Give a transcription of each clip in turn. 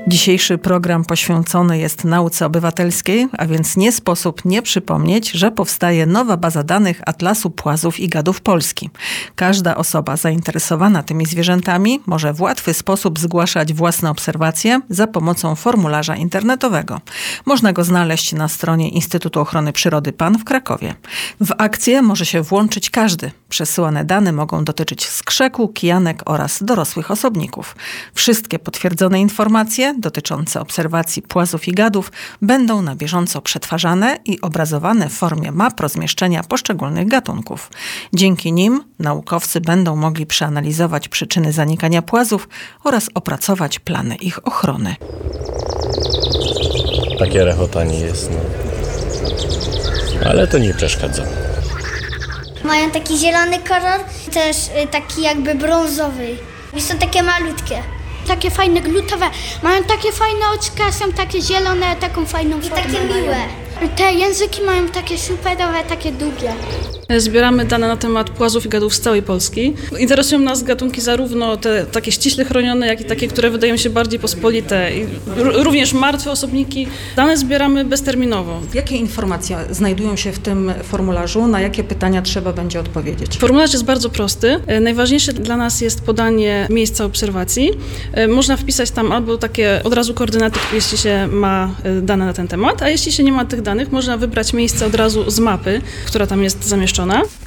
Dzisiejszy program poświęcony jest nauce obywatelskiej, a więc nie sposób nie przypomnieć, że powstaje nowa baza danych Atlasu Płazów i Gadów Polski. Każda osoba zainteresowana tymi zwierzętami może w łatwy sposób zgłaszać własne obserwacje za pomocą formularza internetowego. Można go znaleźć na stronie Instytutu Ochrony Przyrody PAN w Krakowie. W akcję może się włączyć każdy. Przesyłane dane mogą dotyczyć skrzeku, kijanek oraz dorosłych osobników. Wszystkie potwierdzone informacje dotyczące obserwacji płazów i gadów będą na bieżąco przetwarzane i obrazowane w formie map rozmieszczenia poszczególnych gatunków. Dzięki nim naukowcy będą mogli przeanalizować przyczyny zanikania płazów oraz opracować plany ich ochrony. Takie rechotanie jest, ale to nie przeszkadza. Mają taki zielony kolor, też taki jakby brązowy. I są takie malutkie. Takie fajne, glutowe. Mają takie fajne oczka, są takie zielone, taką fajną formę. I takie miłe. Te języki mają takie superowe, takie długie. Zbieramy dane na temat płazów i gadów z całej Polski. Interesują nas gatunki zarówno te takie ściśle chronione, jak i takie, które wydają się bardziej pospolite. I również martwe osobniki. Dane zbieramy bezterminowo. Jakie informacje znajdują się w tym formularzu? Na jakie pytania trzeba będzie odpowiedzieć? Formularz jest bardzo prosty. Najważniejsze dla nas jest podanie miejsca obserwacji. Można wpisać tam albo takie od razu koordynaty, jeśli się ma dane na ten temat, a jeśli się nie ma tych danych, można wybrać miejsce od razu z mapy, która tam jest zamieszczona.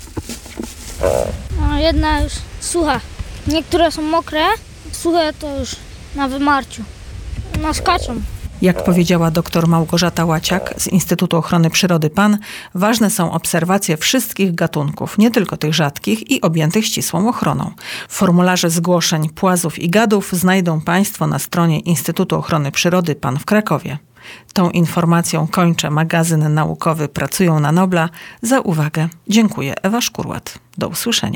Jedna już sucha. Niektóre są mokre, suche to już na wymarciu. Skaczą. Jak powiedziała dr Małgorzata Łaciak z Instytutu Ochrony Przyrody PAN, ważne są obserwacje wszystkich gatunków, nie tylko tych rzadkich i objętych ścisłą ochroną. Formularze zgłoszeń płazów i gadów znajdą Państwo na stronie Instytutu Ochrony Przyrody PAN w Krakowie. Tą informacją kończę magazyn naukowy Pracują na Nobla. Za uwagę dziękuję. Ewa Szkurłat. Do usłyszenia.